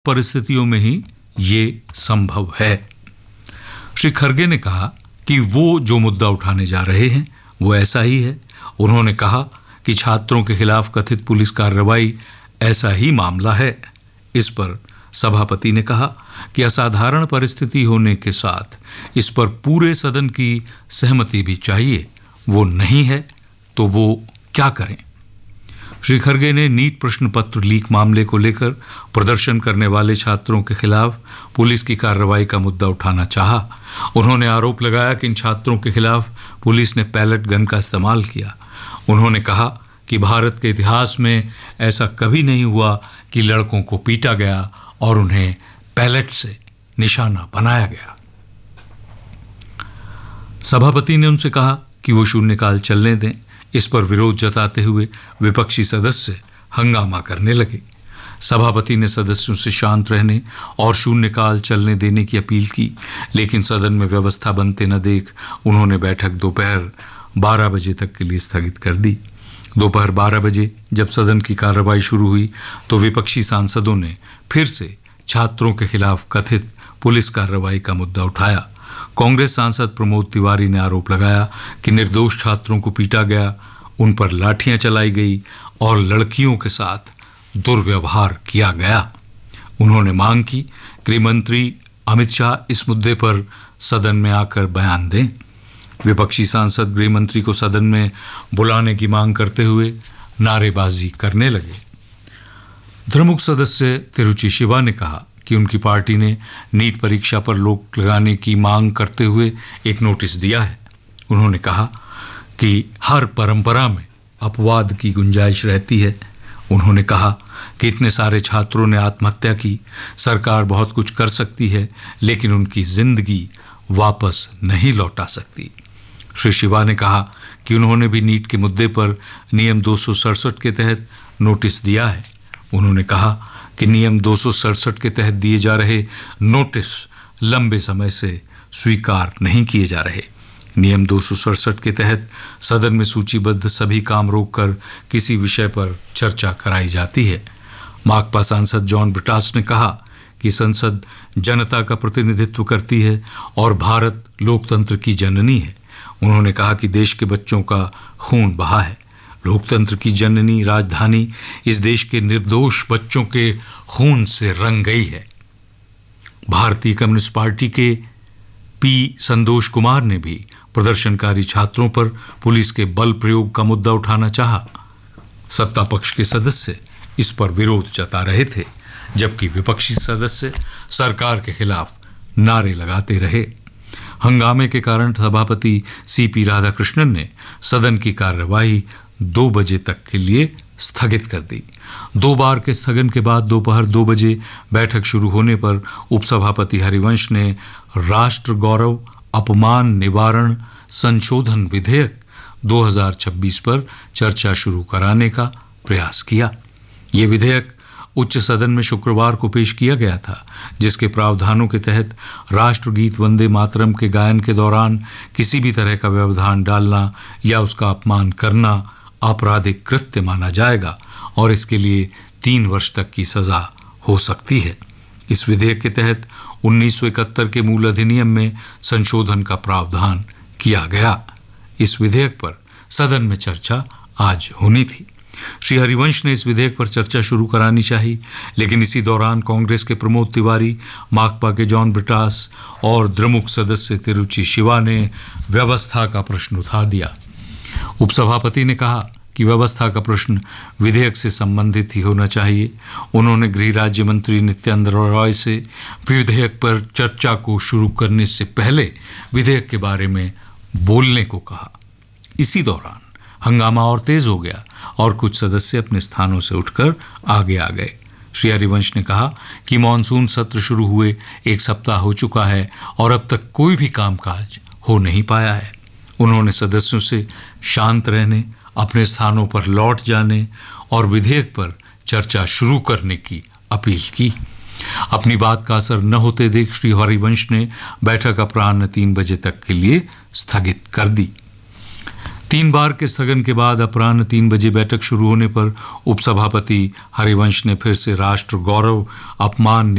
परिस्थितियों में ही ये संभव है। श्री खरगे ने कहा कि वो जो मुद्दा उठाने जा रहे हैं वो ऐसा ही है। उन्होंने कहा कि छात्रों के खिलाफ कथित पुलिस कार्रवाई ऐसा ही मामला है। इस पर सभापति ने कहा कि असाधारण परिस्थिति होने के साथ इस पर पूरे सदन की सहमति भी चाहिए। वो नहीं है तो वो क्या करें। श्री खरगे ने नीट प्रश्न पत्र लीक मामले को लेकर प्रदर्शन करने वाले छात्रों के खिलाफ पुलिस की कार्रवाई का मुद्दा उठाना चाहा। उन्होंने आरोप लगाया कि इन छात्रों के खिलाफ पुलिस ने पैलेट गन का इस्तेमाल किया। उन्होंने कहा कि भारत के इतिहास में ऐसा कभी नहीं हुआ कि लड़कों को पीटा गया और उन्हें पैलेट से निशाना बनाया गया। सभापति ने उनसे कहा कि वो शून्यकाल चलने दें। इस पर विरोध जताते हुए विपक्षी सदस्य हंगामा करने लगे। सभापति ने सदस्यों से शांत रहने और शून्यकाल चलने देने की अपील की, लेकिन सदन में व्यवस्था बनते न देख उन्होंने बैठक दोपहर 12 बजे तक के लिए स्थगित कर दी। दोपहर 12 बजे जब सदन की कार्रवाई शुरू हुई तो विपक्षी सांसदों ने फिर से छात्रों के खिलाफ कथित पुलिस कार्रवाई का मुद्दा उठाया। कांग्रेस सांसद प्रमोद तिवारी ने आरोप लगाया कि निर्दोष छात्रों को पीटा गया, उन पर लाठियां चलाई गई और लड़कियों के साथ दुर्व्यवहार किया गया। उन्होंने मांग की गृह मंत्री अमित शाह इस मुद्दे पर सदन में आकर बयान दें। विपक्षी सांसद गृह मंत्री को सदन में बुलाने की मांग करते हुए नारेबाजी करने लगे। द्रमुक सदस्य तिरुचि शिवा ने कहा कि उनकी पार्टी ने नीट परीक्षा पर रोक लगाने की मांग करते हुए एक नोटिस दिया है। उन्होंने कहा कि हर परंपरा में अपवाद की गुंजाइश रहती है। उन्होंने कहा कि इतने सारे छात्रों ने आत्महत्या की, सरकार बहुत कुछ कर सकती है लेकिन उनकी जिंदगी वापस नहीं लौटा सकती। श्री शिवा ने कहा कि उन्होंने भी नीट के मुद्दे पर नियम 267 के तहत नोटिस दिया है। उन्होंने कहा कि नियम 267 के तहत दिए जा रहे नोटिस लंबे समय से स्वीकार नहीं किए जा रहे। नियम 267 के तहत सदन में सूचीबद्ध सभी काम रोककर किसी विषय पर चर्चा कराई जाती है। माकपा सांसद जॉन ब्रिटास ने कहा कि संसद जनता का प्रतिनिधित्व करती है और भारत लोकतंत्र की जननी है। उन्होंने कहा कि देश के बच्चों का खून बहा है। लोकतंत्र की जननी राजधानी इस देश के निर्दोष बच्चों के खून से रंग गई है। भारतीय कम्युनिस्ट पार्टी के पी संतोष कुमार ने भी प्रदर्शनकारी छात्रों पर पुलिस के बल प्रयोग का मुद्दा उठाना चाहा। सत्ता पक्ष के सदस्य इस पर विरोध जता रहे थे, जबकि विपक्षी सदस्य सरकार के खिलाफ नारे लगाते रहे। हंगामे के कारण सभापति सीपी राधाकृष्णन ने सदन की कार्यवाही 2 बजे तक के लिए स्थगित कर दी। 2 बार के स्थगन के बाद दोपहर 2 बजे बैठक शुरू होने पर उपसभापति हरिवंश ने राष्ट्र गौरव अपमान निवारण संशोधन विधेयक 2026 पर चर्चा शुरू कराने का प्रयास किया। ये विधेयक उच्च सदन में शुक्रवार को पेश किया गया था, जिसके प्रावधानों के तहत राष्ट्रगीत वंदे मातरम के गायन के दौरान किसी भी तरह का व्यवधान डालना या उसका अपमान करना आपराधिक कृत्य माना जाएगा और इसके लिए 3 वर्ष तक की सजा हो सकती है। इस विधेयक के तहत 1971 के मूल अधिनियम में संशोधन का प्रावधान किया गया। इस विधेयक पर सदन में चर्चा आज होनी थी। श्री हरिवंश ने इस विधेयक पर चर्चा शुरू करानी चाहिए, लेकिन इसी दौरान कांग्रेस के प्रमोद तिवारी, माकपा के जॉन ब्रिटास और द्रमुक सदस्य तिरुचि शिवा ने व्यवस्था का प्रश्न उठा दिया। उपसभापति ने कहा कि व्यवस्था का प्रश्न विधेयक से संबंधित ही होना चाहिए। उन्होंने गृह राज्य मंत्री नित्यानंद रॉय से विधेयक पर चर्चा को शुरू करने से पहले विधेयक के बारे में बोलने को कहा। इसी दौरान हंगामा और तेज हो गया और कुछ सदस्य अपने स्थानों से उठकर आगे आ गए। श्री हरिवंश ने कहा कि मॉनसून सत्र शुरू हुए 1 सप्ताह हो चुका है और अब तक कोई भी कामकाज हो नहीं पाया है। उन्होंने सदस्यों से शांत रहने, अपने स्थानों पर लौट जाने और विधेयक पर चर्चा शुरू करने की अपील की। अपनी बात का असर न होते देख श्री हरिवंश ने बैठक अपराह्न 3 बजे तक के लिए स्थगित कर दी। 3 बार के स्थगन के बाद अपराह्न 3 बजे बैठक शुरू होने पर उपसभापति हरिवंश ने फिर से राष्ट्र गौरव अपमान